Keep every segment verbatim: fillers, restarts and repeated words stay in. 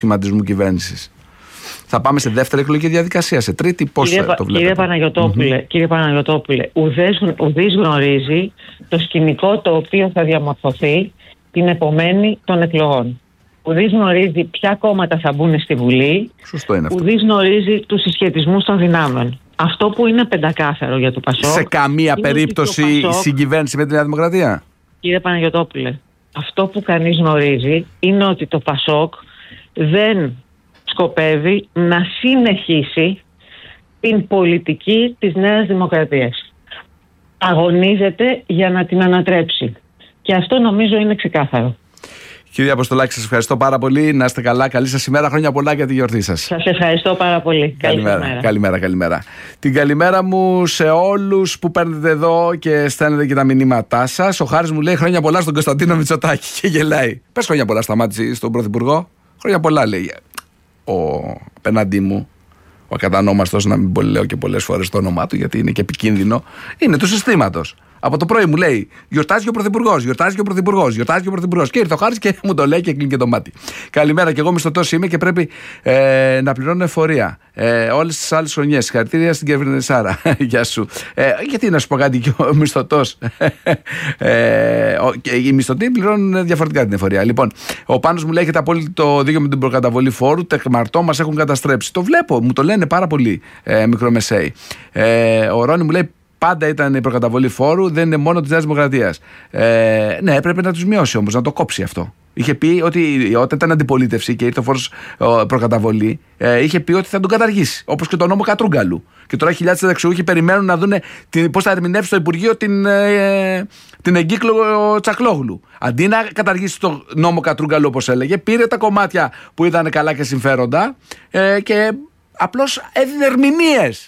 σχηματισμού κυβέρνησης. Θα πάμε σε δεύτερη εκλογική διαδικασία, σε τρίτη, πώς κύριε, το βλέπετε? Κύριε Παναγιωτόπουλε, mm-hmm. κύριε Παναγιωτόπουλε, ουδές, ουδής γνωρίζει το σκηνικό το οποίο θα διαμορφωθεί την επομένη των εκλογών. Ουδής γνωρίζει ποια κόμματα θα μπουν στη Βουλή. Σωστό είναι αυτό. Ουδής γνωρίζει τους συσχετισμούς των δυνάμεων. Αυτό που είναι πεντακάθαρο για το Πασόκ. Σε καμία περίπτωση Πασόκ, συγκυβέρνηση με τη Νέα Δημοκρατία. Κύριε Παναγιωτόπουλε, αυτό που κανείς γνωρίζει είναι ότι το Πασόκ δεν σκοπεύει να συνεχίσει την πολιτική της Νέας Δημοκρατίας. Αγωνίζεται για να την ανατρέψει. Και αυτό νομίζω είναι ξεκάθαρο. Κύριε Αποστολάκη, σας ευχαριστώ πάρα πολύ. Να είστε καλά. Καλή σας ημέρα. Χρόνια πολλά για τη γιορτή σας. Σας ευχαριστώ πάρα πολύ. Καλημέρα. Καλημέρα. Καλημέρα, καλημέρα. Την καλημέρα μου σε όλους που παίρνετε εδώ και στέλνετε και τα μηνύματά σας. Ο Χάρης μου λέει χρόνια πολλά στον Κωνσταντίνο Μητσοτάκη και γελάει. Πες χρόνια πολλά, σταμάτησε στον Πρωθυπουργό. Χρόνια πολλά, λέει. Ο απέναντί μου, ο ακατανόμαστος, να μην λέω και πολλές φορές το όνομά του γιατί είναι και επικίνδυνο, είναι του συστήματος. Από το πρωί μου λέει: γιορτάζει ο Πρωθυπουργός, γιορτάζει ο Πρωθυπουργός, γιορτάζει ο Πρωθυπουργός. Και ήρθε ο Χάρης και μου το λέει και κλείνει και το μάτι. Καλημέρα, και εγώ μισθωτός είμαι και πρέπει ε, να πληρώνω εφορία. Ε, όλες τις άλλες χρονιές. Συγχαρητήρια στην Κερβινεσάρα. Γεια σου. Ε, γιατί να σου πω κάτι, και ο μισθωτός. ε, οι μισθωτοί πληρώνουν διαφορετικά την εφορία. Λοιπόν, ο Πάνος μου λέει: έχετε απόλυτο δίκιο με την προκαταβολή φόρου. Τεκμαρτό μας έχουν καταστρέψει. Το βλέπω, μου το λένε πάρα πολλοί ε, μικρομεσαίοι. Ε, ο Ρόνι μου λέει: πάντα ήταν η προκαταβολή φόρου, δεν είναι μόνο της Νέας Δημοκρατίας. Ε, ναι, έπρεπε να τους μειώσει όμως, να το κόψει αυτό. Είχε πει ότι όταν ήταν αντιπολίτευση και ήρθε ο φόρος προκαταβολή, ε, είχε πει ότι θα τον καταργήσει. Όπως και το νόμο Κατρούγκαλου. Και τώρα χιλιάδες συνταξιούχοι περιμένουν να δουν πώς θα ερμηνεύσει το Υπουργείο την, ε, την εγκύκλο Τσακλόγλου. Αντί να καταργήσει το νόμο Κατρούγκαλου, όπως έλεγε, πήρε τα κομμάτια που ήταν καλά και συμφέροντα ε, και απλώς έδινε ερμηνείες.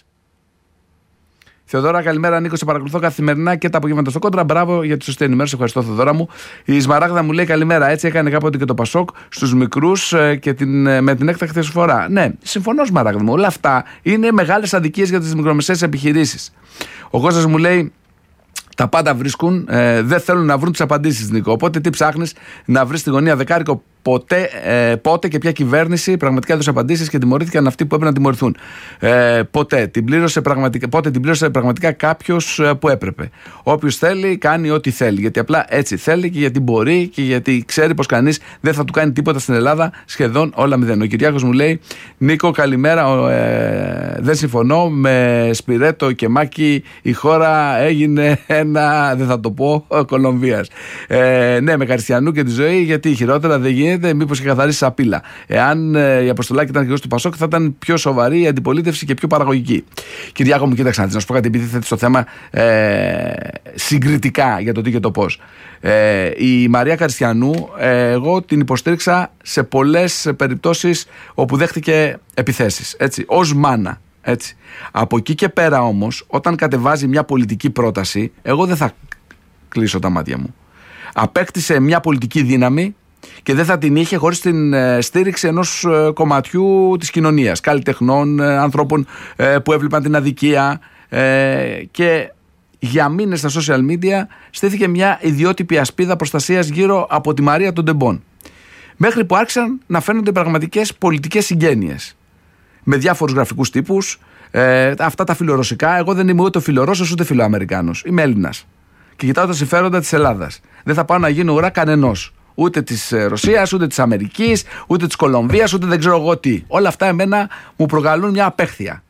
Θεοδώρα, καλημέρα. Νίκο, σε παρακολουθώ καθημερινά και τα απογεύματα στο Κόντρα. Μπράβο για τη σωστή ενημέρωση. Ευχαριστώ, Θεοδώρα μου. Η Σμαράγδα μου λέει καλημέρα. Έτσι έκανε κάποτε και το Πασόκ στους μικρούς και την, με την έκτακτη εισφορά. Ναι, συμφωνώ, Σμαράγδα μου. Όλα αυτά είναι μεγάλες αδικίες για τις μικρομεσαίες επιχειρήσεις. Ο Κώστας μου λέει: τα πάντα βρίσκουν, ε, δεν θέλουν να βρουν τις απαντήσεις, Νίκο. Οπότε τι ψάχνεις, να βρεις στη γωνία δεκάρικο? Ποτέ, ε, πότε και ποια κυβέρνηση πραγματικά έδωσε απαντήσεις και τιμωρήθηκαν αυτοί που έπρεπε να τιμωρηθούν? Ε, ποτέ. Την πλήρωσε πραγματικά, πότε την πλήρωσε πραγματικά κάποιος που έπρεπε? Όποιος θέλει, κάνει ό,τι θέλει. Γιατί απλά έτσι θέλει και γιατί μπορεί και γιατί ξέρει πως κανείς δεν θα του κάνει τίποτα στην Ελλάδα. Σχεδόν όλα μηδέν. Ο Κυριάκος μου λέει: Νίκο, καλημέρα. Ε, δεν συμφωνώ. Με Σπιρέτο και Μάκη η χώρα έγινε ένα, δεν θα το πω, Κολομβίας. Ε, ναι, με Καριστιανού και τη ζωή, γιατί χειρότερα δεν γίνεται. Μήπως και καθαρίσει σαπίλα. Εάν ε, η Αποστολάκη ήταν αρχηγός του Πασόκ, θα ήταν πιο σοβαρή η αντιπολίτευση και πιο παραγωγική. Κυριάκο μου, κοίταξε να σου πω κάτι, επειδή θέτει στο θέμα ε, συγκριτικά για το τι και το πώς. Ε, η Μαρία Καριστιανού, ε, εγώ την υποστήριξα σε πολλές περιπτώσεις όπου δέχτηκε επιθέσεις. Έτσι, ως μάνα. Έτσι. Από εκεί και πέρα όμως, όταν κατεβάζει μια πολιτική πρόταση, εγώ δεν θα κλείσω τα μάτια μου. Απέκτησε μια πολιτική δύναμη και δεν θα την είχε χωρίς την ε, στήριξη ενός ε, κομματιού της κοινωνίας, καλλιτεχνών, ε, ανθρώπων ε, που έβλεπαν την αδικία ε, και για μήνες στα social media στήθηκε μια ιδιότυπη ασπίδα προστασίας γύρω από τη Μαρία των Τεμπών. Μέχρι που άρχισαν να φαίνονται πραγματικές πολιτικές συγγένειες με διάφορους γραφικούς τύπους, ε, αυτά τα φιλορωσικά. Εγώ δεν είμαι ούτε φιλορώσος ούτε φιλοαμερικάνος. Είμαι Έλληνας και κοιτάω τα συμφέροντα της Ελλάδας. Δεν θα πάω να γίνω ουρά κανενός. Ούτε της Ρωσίας, ούτε της Αμερικής, ούτε της Κολομβίας, ούτε δεν ξέρω εγώ τι. Όλα αυτά εμένα μου προκαλούν μια απέχθεια.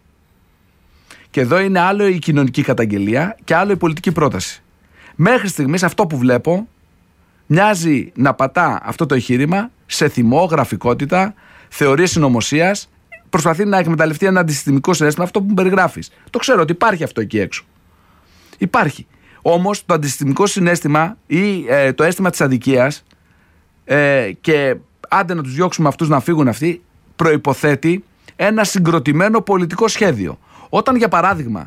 Και εδώ είναι άλλο η κοινωνική καταγγελία και άλλο η πολιτική πρόταση. Μέχρι στιγμής αυτό που βλέπω μοιάζει να πατά αυτό το εγχείρημα σε θυμό, γραφικότητα, θεωρίες συνωμοσίας. Προσπαθεί να εκμεταλλευτεί ένα αντισυστημικό συναίσθημα, αυτό που μου περιγράφεις. Το ξέρω ότι υπάρχει αυτό εκεί έξω. Υπάρχει. Όμως το αντισυστημικό συναίσθημα ή ε, το αίσθημα της αδικίας, ε, και άντε να τους διώξουμε αυτούς να φύγουν αυτοί, προϋποθέτει ένα συγκροτημένο πολιτικό σχέδιο. Όταν, για παράδειγμα,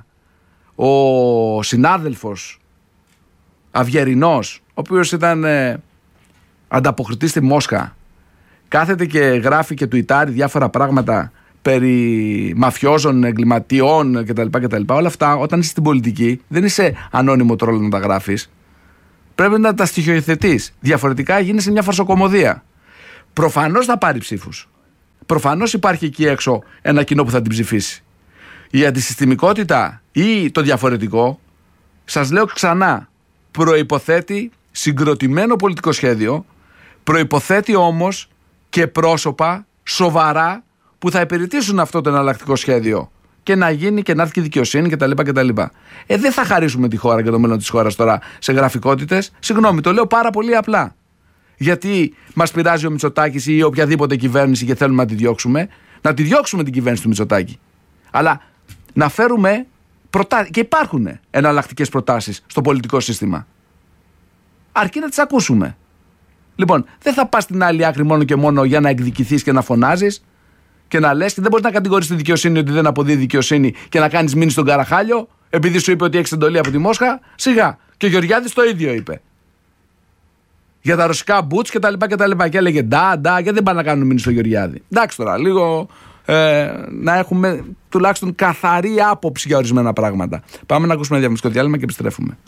ο συνάδελφος Αυγερινός, ο οποίος ήταν ε, ανταποκριτής στη Μόσχα, κάθεται και γράφει και τουιτάρει διάφορα πράγματα περί μαφιόζων, εγκληματιών κτλ, κτλ. Όλα αυτά, όταν είσαι στην πολιτική, δεν είσαι ανώνυμο τρόλο να τα γράφεις. Πρέπει να τα στοιχειοθετείς. Διαφορετικά γίνεσαι μια φαρσοκομωδία. Προφανώς θα πάρει ψήφους. προφανώς υπάρχει εκεί έξω ένα κοινό που θα την ψηφίσει. Η αντισυστημικότητα ή το διαφορετικό, σας λέω ξανά, προϋποθέτει συγκροτημένο πολιτικό σχέδιο, προϋποθέτει όμως και πρόσωπα σοβαρά που θα υπηρετήσουν αυτό το εναλλακτικό σχέδιο και να γίνει και να έρθει και δικαιοσύνη κτλ. κτλ. Ε, δεν θα χαρίσουμε τη χώρα και το μέλλον της χώρας τώρα σε γραφικότητες. Συγγνώμη, το λέω πάρα πολύ απλά. Γιατί μας πειράζει ο Μητσοτάκης ή οποιαδήποτε κυβέρνηση και θέλουμε να τη διώξουμε, να τη διώξουμε την κυβέρνηση του Μητσοτάκη. Αλλά να φέρουμε προτάσεις. Και υπάρχουν εναλλακτικές προτάσεις στο πολιτικό σύστημα. Αρκεί να τις ακούσουμε. Λοιπόν, δεν θα πας στην άλλη άκρη μόνο και μόνο για να εκδικηθείς και να φωνάζεις και να λες και δεν μπορείς να κατηγορείς τη δικαιοσύνη ότι δεν αποδίδει δικαιοσύνη και να κάνεις μήνυση στον Καραχάλιο επειδή σου είπε ότι έχεις εντολή από τη Μόσχα. Σιγά. Και ο Γεωργιάδης το ίδιο είπε. Για τα ρωσικά μπουτς και τα λοιπά και τα λοιπά. Και έλεγε ντα, ντα, και δεν πάνε να κάνουν μήνυση στο Γεωργιάδη. Εντάξει τώρα, λίγο ε, να έχουμε τουλάχιστον καθαρή άποψη για ορισμένα πράγματα. Πάμε να ακούσουμε ένα διαφημιστικό διάλειμμα και επιστρέφουμε.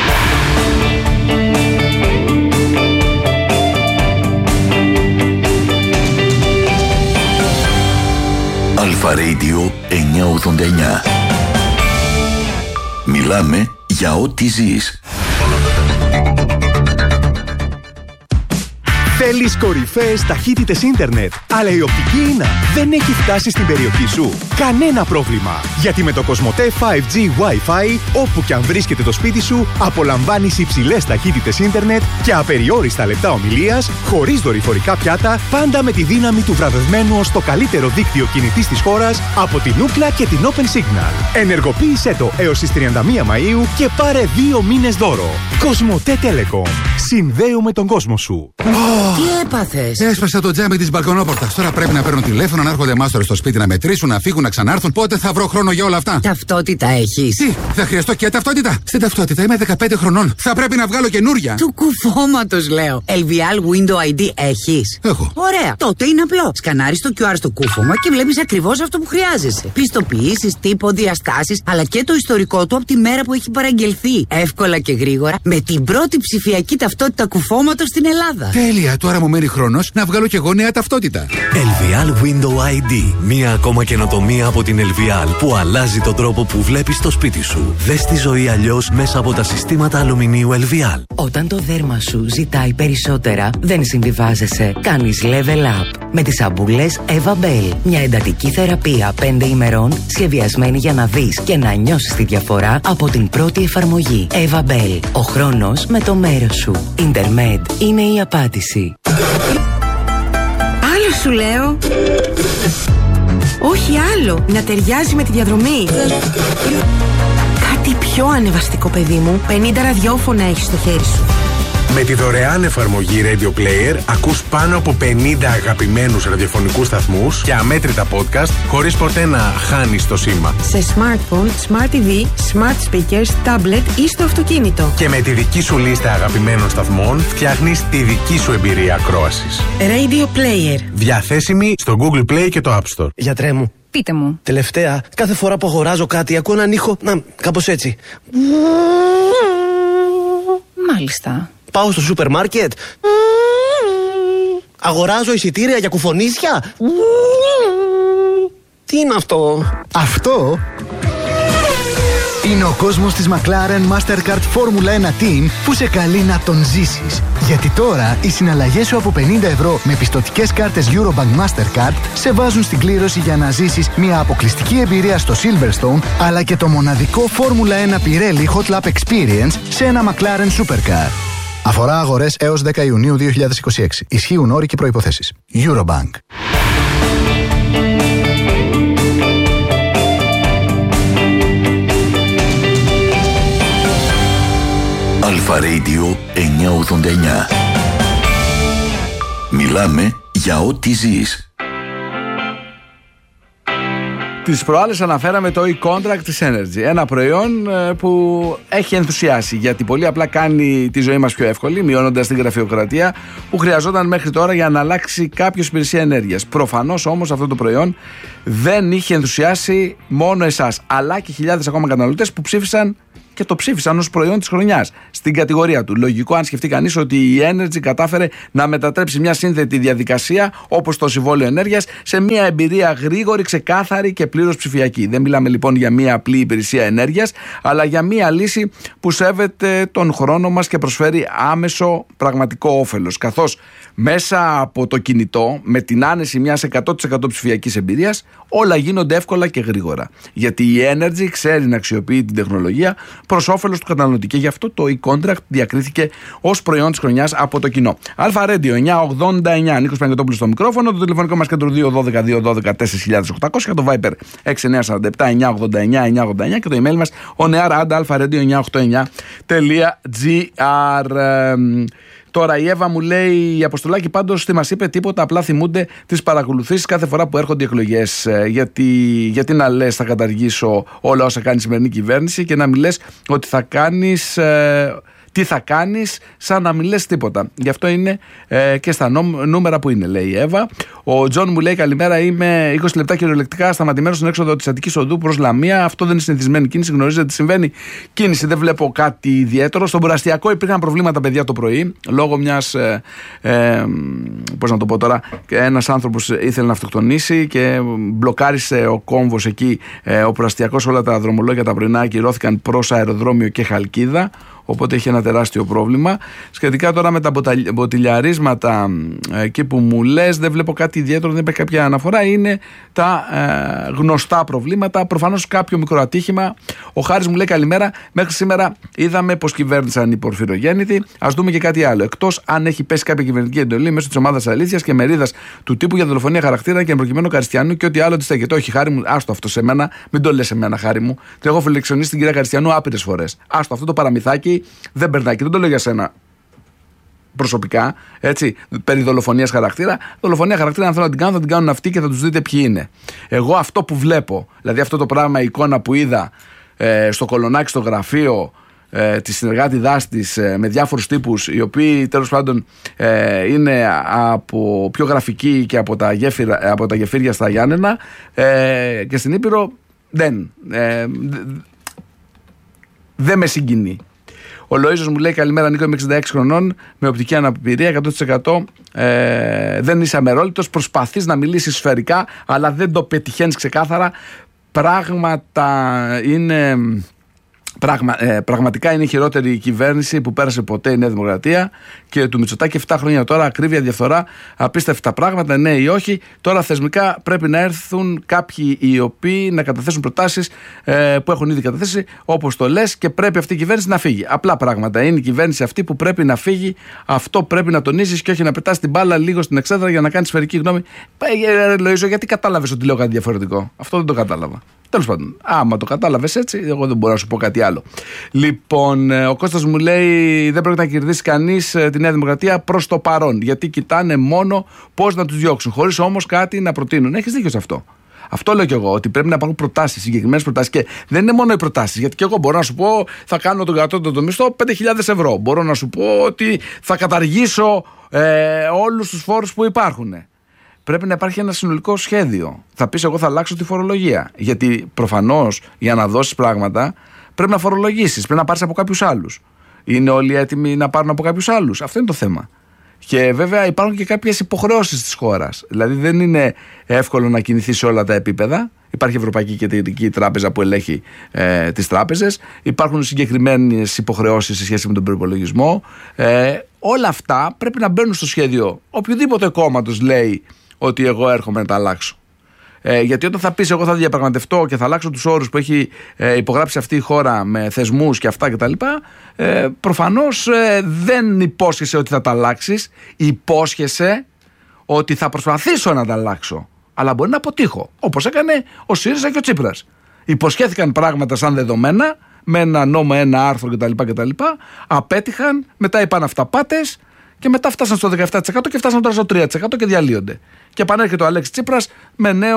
Αλφα Radio εννιακόσια ογδόντα εννιά. Μιλάμε για ό,τι ζεις. Θέλεις κορυφαίες ταχύτητες ίντερνετ, αλλά η οπτική ίνα δεν έχει φτάσει στην περιοχή σου? Κανένα πρόβλημα, γιατί με το Κοσμοτέ φάιβ τζι Wi-Fi, όπου και αν βρίσκεται το σπίτι σου, απολαμβάνεις υψηλές ταχύτητες ίντερνετ και απεριόριστα λεπτά ομιλίας, χωρίς δορυφορικά πιάτα, πάντα με τη δύναμη του βραβευμένου ως το καλύτερο δίκτυο κινητής της χώρας από την Ookla και την Open Signal. Ενεργοποίησέ το έως τις τριάντα μία Μαΐου και πάρε δύο μήνες δώρο. Κοσμοτέ Telecom. Συνδέουμε τον κόσμο σου. Τι έπαθες? Έσπασα το τζάμι της μπαλκονόπορτας. Τώρα πρέπει να παίρνω τηλέφωνο, να έρχονται μάστορες στο σπίτι να μετρήσουν, να φύγουν, να ξανάρθουν. Πότε θα βρω χρόνο για όλα αυτά? Ταυτότητα έχεις? Τι, θα χρειαστώ και ταυτότητα? Στην ταυτότητα είμαι δεκαπέντε χρονών. Θα πρέπει να βγάλω καινούρια. Του κουφώματος λέω. ελ βι ελ Window άι ντι έχεις? Έχω. Ωραία. Τότε είναι απλό. Σκανάρεις το κιου αρ στο κούφωμα και βλέπεις ακριβώς αυτό που χρειάζεσαι. Πιστοποιήσεις, τύπο, διαστάσεις, αλλά και το ιστορικό του από τη μέρα που έχει παραγγελθεί. Εύκολα και γρήγορα με την πρώτη ψηφιακή ταυτότητα κουφώματος στην Ελλάδα. Τέλεια. Τώρα μου μένει χρόνος να βγάλω κι εγώ νέα ταυτότητα. ελ βι ελ Window άι ντι. Μία ακόμα καινοτομία από την ελ βι ελ που αλλάζει τον τρόπο που βλέπεις το σπίτι σου. Δες τη ζωή αλλιώς μέσα από τα συστήματα αλουμινίου ελ βι ελ. Όταν το δέρμα σου ζητάει περισσότερα, δεν συμβιβάζεσαι. Κάνεις level up με τις σαμπούλες Eva Bell. Μια εντατική θεραπεία πέντε ημερών σχεδιασμένη για να δεις και να νιώσεις τη διαφορά από την πρώτη εφαρμογή. Eva Bell. Ο χρόνος με το μέρος σου. Intermed είναι η απάντηση. Άλλο σου λέω. Όχι άλλο. Να ταιριάζει με τη διαδρομή. Κάτι πιο ανεβαστικό, παιδί μου. πενήντα ραδιόφωνα έχεις στο χέρι σου. Με τη δωρεάν εφαρμογή Radio Player ακούς πάνω από πενήντα αγαπημένους ραδιοφωνικούς σταθμούς και αμέτρητα podcast χωρίς ποτέ να χάνεις το σήμα. Σε smartphone, smart τι βι, smart speakers, tablet ή στο αυτοκίνητο. Και με τη δική σου λίστα αγαπημένων σταθμών φτιάχνεις τη δική σου εμπειρία ακρόασης. Radio Player. Διαθέσιμη στο Google Play και το App Store. Γιατρέ μου. Πείτε μου. Τελευταία, κάθε φορά που αγοράζω κάτι ακούω έναν ήχο, να, κάπως έτσι. Μάλιστα. Πάω στο σούπερ μάρκετ. Αγοράζω εισιτήρια για κουφονίσια. Τι είναι αυτό? Αυτό είναι ο κόσμος της McLaren Mastercard Formula ένα Team που σε καλεί να τον ζήσεις. Γιατί τώρα οι συναλλαγές σου από πενήντα ευρώ με πιστωτικές κάρτες Eurobank Mastercard σε βάζουν στην κλήρωση για να ζήσεις μια αποκλειστική εμπειρία στο Silverstone, αλλά και το μοναδικό Formula ένα Pirelli Hot Lap Experience σε ένα McLaren Supercar. Αφορά αγορές έως δέκα Ιουνίου δύο χιλιάδες είκοσι έξι. Ισχύουν όροι και προϋποθέσεις. Eurobank. Αλφα Radio εννιακόσια ογδόντα εννιά. Μιλάμε για ό,τι ζεις. Τις προάλλες αναφέραμε το e-contract της Energy. Ένα προϊόν που έχει ενθουσιάσει, γιατί πολύ απλά κάνει τη ζωή μας πιο εύκολη, μειώνοντας την γραφειοκρατία που χρειαζόταν μέχρι τώρα για να αλλάξει κάποιος υπηρεσία ενέργειας. Προφανώς όμως αυτό το προϊόν δεν είχε ενθουσιάσει μόνο εσάς, αλλά και χιλιάδες ακόμα καταναλωτές που ψήφισαν και το ψήφισαν ως προϊόν της χρονιάς στην κατηγορία του. Λογικό αν σκεφτεί κανείς ότι η Energy κατάφερε να μετατρέψει μια σύνθετη διαδικασία όπως το συμβόλαιο ενέργειας σε μια εμπειρία γρήγορη, ξεκάθαρη και πλήρως ψηφιακή. Δεν μιλάμε λοιπόν για μια απλή υπηρεσία ενέργειας, αλλά για μια λύση που σέβεται τον χρόνο μας και προσφέρει άμεσο πραγματικό όφελος. Καθώς μέσα από το κινητό, με την άνεση μιας εκατό τοις εκατό ψηφιακής εμπειρίας, όλα γίνονται εύκολα και γρήγορα. Γιατί η Energy ξέρει να αξιοποιεί την τεχνολογία προς όφελος του καταναλωτή και γι' αυτό το e-contract διακρίθηκε ως προϊόν της χρονιάς από το κοινό. Αλφα Radio εννιακόσια ογδόντα εννιά, Νίκος Παναγιωτόπουλος στο μικρόφωνο, το τηλεφωνικό μας κέντρο δύο ένα δύο δύο ένα δύο τέσσερα οκτακόσια, το Viber έξι εννιά τέσσερα επτά εννιά ογδόντα εννιά εννιά ογδόντα εννιά και το email μας onear@alpha-radio εννιακόσια ογδόντα εννιά τελεία τζι άρ. Τώρα η Εύα μου λέει: η Αποστολάκη πάντως τι μας είπε τίποτα, απλά θυμούνται τις παρακολουθήσεις κάθε φορά που έρχονται οι εκλογές. Γιατί, γιατί να λες θα καταργήσω όλα όσα κάνει η σημερινή κυβέρνηση και να μην λες ότι θα κάνεις. Ε, τι θα κάνεις, σαν να μην λες τίποτα. Γι' αυτό είναι ε, και στα νόμ, νούμερα που είναι, λέει η Εύα. Ο Τζον μου λέει: καλημέρα, είμαι είκοσι λεπτά κυριολεκτικά σταματημένος στον έξοδο της Αττικής Οδού προς Λαμία. Αυτό δεν είναι συνηθισμένη κίνηση, γνωρίζετε τι συμβαίνει. Κίνηση, δεν βλέπω κάτι ιδιαίτερο. Στον Ποραστιακό υπήρχαν προβλήματα, παιδιά, το πρωί, λόγω μιας. Ε, ε, πώς να το πω τώρα, ένας άνθρωπος ήθελε να αυτοκτονήσει και μπλοκάρισε ο κόμβος εκεί. Ε, ο Ποραστιακός, όλα τα δρομολόγια τα πρωινά ακυρώθηκαν προς αεροδρόμιο και Χαλκίδα. Οπότε έχει ένα τεράστιο πρόβλημα. Σχετικά τώρα με τα μποτιλιαρίσματα, εκεί που μου λες, δεν βλέπω κάτι ιδιαίτερο, δεν υπάρχει κάποια αναφορά. Είναι τα ε, γνωστά προβλήματα. Προφανώς κάποιο μικρό ατύχημα. Ο Χάρης μου λέει: καλημέρα. Μέχρι σήμερα είδαμε πως κυβέρνησαν οι πορφυρογέννητοι. Ας δούμε και κάτι άλλο. Εκτός αν έχει πέσει κάποια κυβερνητική εντολή μέσω της ομάδας αλήθειας και μερίδας του τύπου για δολοφονία χαρακτήρα και προκειμένου Καριστιανού και ό,τι άλλο τη στέκεται. Όχι, Χάρη μου, άστο αυτό σε μένα. Μην το λες σε μένα, Χάρη μου. Το έχω φιλεξιονίσει την κυρία Καριστιανού άπειρες φορές. Άστο αυτό το παραμυθάκι. Δεν περνάει και δεν το λέω για σένα προσωπικά, έτσι, περί δολοφονίας χαρακτήρα. Δολοφονία χαρακτήρα, αν θέλουν να την κάνουν, θα την κάνουν αυτοί και θα τους δείτε ποιοι είναι. Εγώ αυτό που βλέπω, δηλαδή αυτό το πράγμα, η εικόνα που είδα ε, στο Κολονάκι, στο γραφείο ε, τη συνεργάτη δάστης ε, με διάφορους τύπους, οι οποίοι τέλος πάντων ε, είναι από πιο γραφικοί και από τα, γέφυρα, από τα γεφύρια στα Γιάννενα ε, και στην Ήπειρο, δεν. Ε, δεν με συγκινεί. Ο Λοΐζος μου λέει: καλημέρα, Νίκο, είμαι εξήντα έξι χρονών, με οπτική αναπηρία εκατό τοις εκατό. Ε, δεν είσαι αμερόληπτος, προσπαθείς να μιλήσεις σφαιρικά, αλλά δεν το πετυχαίνεις ξεκάθαρα. Πράγματα είναι. Πραγμα, ε, πραγματικά είναι η χειρότερη κυβέρνηση που πέρασε ποτέ η Νέα Δημοκρατία και του Μητσοτάκη επτά χρόνια τώρα, ακρίβεια, διαφθορά, απίστευτα πράγματα, ναι ή όχι. Τώρα θεσμικά πρέπει να έρθουν κάποιοι οι οποίοι να καταθέσουν προτάσεις ε, που έχουν ήδη καταθέσει, όπως το λες, και πρέπει αυτή η κυβέρνηση να φύγει. Απλά πράγματα. Είναι η κυβέρνηση αυτή που πρέπει να φύγει. Αυτό πρέπει να τονίζεις και όχι να πετάς την μπάλα λίγο στην εξέδρα για να κάνεις σφαιρική γνώμη. Ε, Λοΐζο, γιατί κατάλαβες ότι λέω κάτι διαφορετικό? Αυτό δεν το κατάλαβα. Τέλος πάντων, άμα το κατάλαβες έτσι, εγώ δεν μπορώ να σου πω κάτι άλλο. Λοιπόν, ο Κώστας μου λέει: δεν πρόκειται να κερδίσει κανείς τη Νέα Δημοκρατία προς το παρόν, γιατί κοιτάνε μόνο πώς να τους διώξουν, χωρίς όμως κάτι να προτείνουν. Έχεις δίκιο σε αυτό. Αυτό λέω κι εγώ, ότι πρέπει να υπάρχουν προτάσεις, συγκεκριμένες προτάσεις. Και δεν είναι μόνο οι προτάσεις, γιατί κι εγώ μπορώ να σου πω θα κάνω τον κατώτατο μισθό πέντε χιλιάδες ευρώ. Μπορώ να σου πω ότι θα καταργήσω ε, όλους τους φόρους που υπάρχουν. Πρέπει να υπάρχει ένα συνολικό σχέδιο. Θα πεις: εγώ θα αλλάξω τη φορολογία. Γιατί προφανώς για να δώσεις πράγματα πρέπει να φορολογήσεις, πρέπει να πάρεις από κάποιους άλλους. Είναι όλοι έτοιμοι να πάρουν από κάποιους άλλους? Αυτό είναι το θέμα. Και βέβαια υπάρχουν και κάποιες υποχρεώσεις της χώρας. Δηλαδή δεν είναι εύκολο να κινηθεί σε όλα τα επίπεδα. Υπάρχει Ευρωπαϊκή Κεντρική Τράπεζα που ελέγχει ε, τις τράπεζες. Υπάρχουν συγκεκριμένες υποχρεώσεις σε σχέση με τον προϋπολογισμό. Ε, όλα αυτά πρέπει να μπαίνουν στο σχέδιο οποιοδήποτε κόμματος λέει ότι εγώ έρχομαι να τα αλλάξω. Ε, γιατί όταν θα πεις εγώ θα διαπραγματευτώ και θα αλλάξω τους όρους που έχει ε, υπογράψει αυτή η χώρα με θεσμούς και αυτά κτλ., ε, προφανώς ε, δεν υπόσχεσαι ότι θα τα αλλάξεις, υπόσχεσαι ότι θα προσπαθήσω να τα αλλάξω, αλλά μπορεί να αποτύχω, όπως έκανε ο ΣΥΡΙΖΑ και ο Τσίπρας. Υποσχέθηκαν πράγματα σαν δεδομένα, με ένα νόμο, ένα άρθρο κτλ. κτλ. Απέτυχαν, μετά είπαν αυταπάτες και μετά φτάσαν στο δεκαεπτά τοις εκατό και φτάσαν τώρα στο τρία τοις εκατό και διαλύονται. Και επανέρχεται ο Αλέξης Τσίπρας με νέο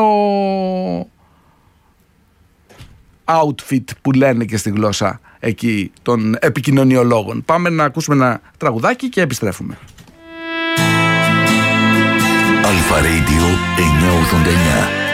outfit που λένε και στη γλώσσα εκεί των επικοινωνιολόγων. Πάμε να ακούσουμε ένα τραγουδάκι και επιστρέφουμε. Αλφα Radio εννιακόσια ογδόντα εννιά.